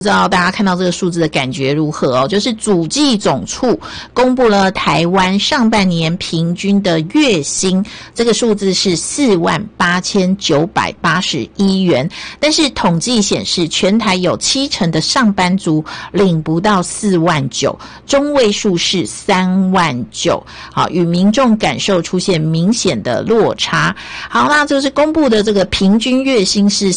不知道大家看到这个数字的感觉如何哦？就是主计总处公布了台湾上半年平均的月薪，这个数字是48981元，但是统计显示，全台有70%的上班族领不到49000，中位数是39000，好，与民众感受出现明显的落差。好，那这是公布的这个平均月薪是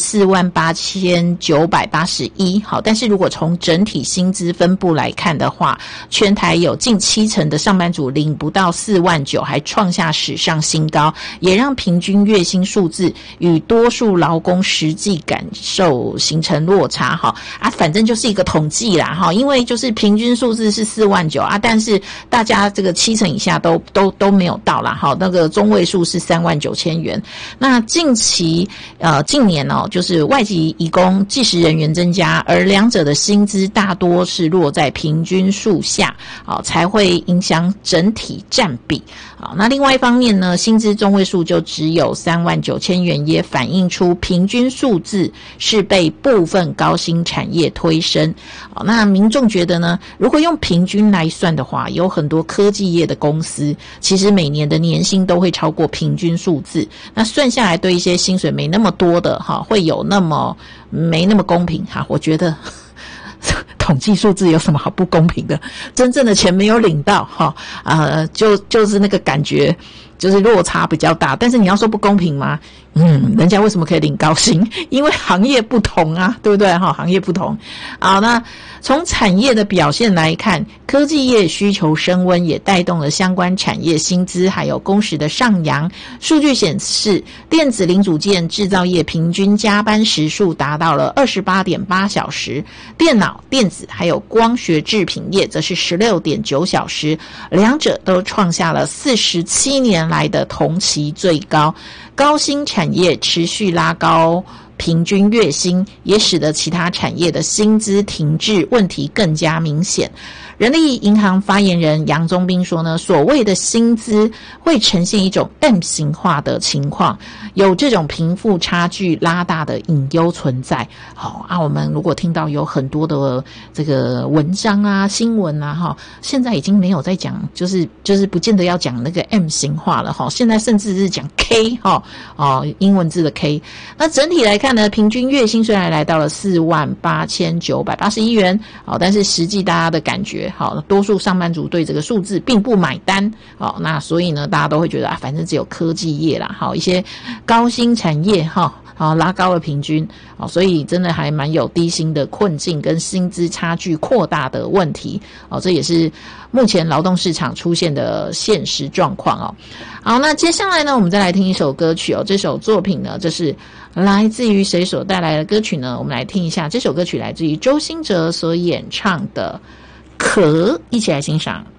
48981，好，但是如果从整体薪资分布来看的话，全台有近70%的上班族领不到49000，还创下史上新高，也让平均月薪数字与多数劳工实际感受形成落差哈啊，反正就是一个统计啦哈，因为就是平均数字是49000啊，但是大家这个70%以下都没有到啦哈，那个中位数是39000元。那近年哦，就是外籍移工计时人员增加，而两者的薪资大多是落在平均数下，才会影响整体占比。那另外一方面呢，薪资中位数就只有39000元，也反映出平均数字是被部分高薪产业推升。那民众觉得呢，如果用平均来算的话，有很多科技业的公司其实每年的年薪都会超过平均数字，那算下来对一些薪水没那么多的会有没那么公平哈，我觉得统计数字有什么好不公平的？真正的钱没有领到就是那个感觉就是落差比较大。但是你要说不公平吗？人家为什么可以领高薪？因为行业不同啊，对不对？行业不同。好，那从产业的表现来看，科技业需求升温，也带动了相关产业薪资还有工时的上扬。数据显示，电子零组件制造业平均加班时数达到了28.8小时，电脑、电子还有光学制品业则是16.9小时，两者都创下了47年来的同期最高。高薪产业持续拉高平均月薪，也使得其他产业的薪资停滞问题更加明显。人力银行发言人杨宗斌说呢，所谓的薪资会呈现一种 M 型化的情况，有这种贫富差距拉大的隐忧存在。好啊，我们如果听到有很多的这个文章啊、新闻啊，现在已经没有在讲，就是不见得要讲那个 M 型化了哈，现在甚至是讲 K 英文字的 K。那整体来看呢，平均月薪虽然来到了48981元，但是实际大家的感觉。多数上班族对这个数字并不买单，那所以呢，大家都会觉得反正只有科技业啦，一些高薪产业拉高了平均，所以真的还蛮有低薪的困境跟薪资差距扩大的问题，这也是目前劳动市场出现的现实状况。好，那接下来呢，我们再来听一首歌曲这首作品呢，这是来自于谁所带来的歌曲呢？我们来听一下，这首歌曲来自于周兴哲所演唱的《壳》，一起来欣赏。